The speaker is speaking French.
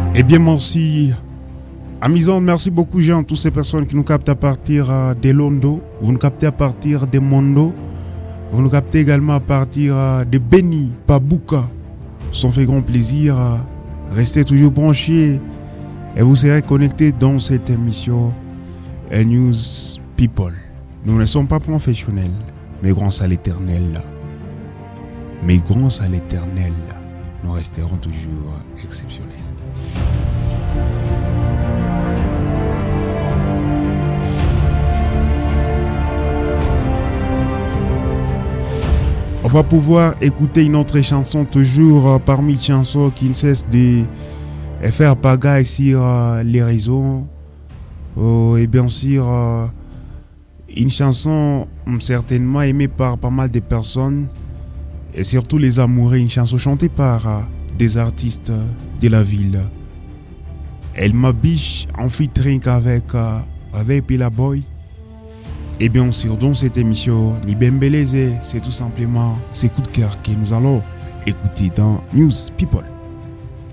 Eh bien, merci. Amusant, merci beaucoup, Jean, toutes ces personnes qui nous captent à partir de Londo. Vous nous captez à partir de Mondo. Vous nous captez également à partir de Beni, Pabuka. Ça fait grand plaisir. Restez toujours branchés et vous serez connectés dans cette émission News People. Nous ne sommes pas professionnels, mais grâce à l'Éternel, nous resterons toujours exceptionnels. On va pouvoir écouter une autre chanson, toujours parmi les chansons qui ne cessent de faire pagaille sur les réseaux. Et bien sûr, une chanson certainement aimée par pas mal de personnes, et surtout les amoureux, une chanson chantée par des artistes de la ville. Elle m'abiche en featuring avec Pila Boy. Et bien sûr, dans cette émission, Nibembeleze, c'est tout simplement ces coups de cœur que nous allons écouter dans News People.